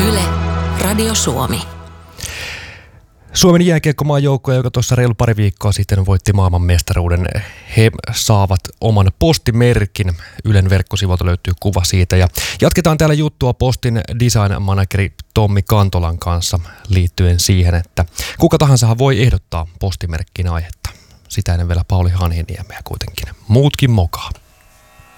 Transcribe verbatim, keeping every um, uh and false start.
Yle, Radio Suomi. Suomen jääkiekkomaajoukkue, joka tuossa reilu pari viikkoa sitten voitti maailmanmestaruuden, he saavat oman postimerkin. Ylen verkkosivuilta löytyy kuva siitä. Ja jatketaan täällä juttua Postin design-manageri Tommi Kantolan kanssa liittyen siihen, että kuka tahansa voi ehdottaa postimerkkiin aihetta. Sitä ennen vielä Pauli Hanhiniemeä kuitenkin. Muutkin mokaa.